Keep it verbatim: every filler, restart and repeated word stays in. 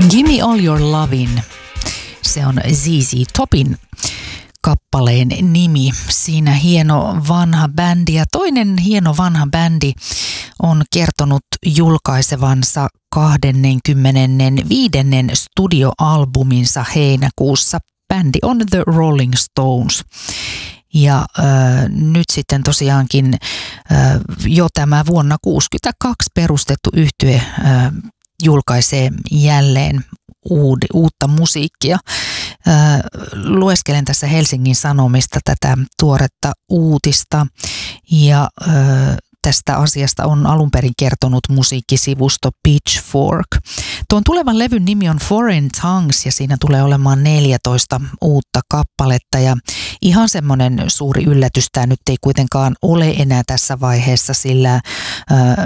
Gimme All Your Lovin'. Se on Z Z Topin kappaleen nimi. Siinä hieno vanha bändi ja toinen hieno vanha bändi on kertonut julkaisevansa kaksikymmentäviisi studioalbuminsa heinäkuussa. Bändi on The Rolling Stones. Ja äh, nyt sitten tosiaankin äh, jo tämä vuonna tuhatyhdeksänsataakuusikymmentäkaksi perustettu yhtye äh, julkaisee jälleen uud, uutta musiikkia. Äh, lueskelen tässä Helsingin Sanomista tätä tuoretta uutista ja äh, tästä asiasta on alun perin kertonut musiikkisivusto Pitchfork. Tuon tulevan levyn nimi on Foreign Tongues ja siinä tulee olemaan neljätoista uutta kappaletta ja ihan semmoinen suuri yllätys tämä nyt ei kuitenkaan ole enää tässä vaiheessa, sillä äh,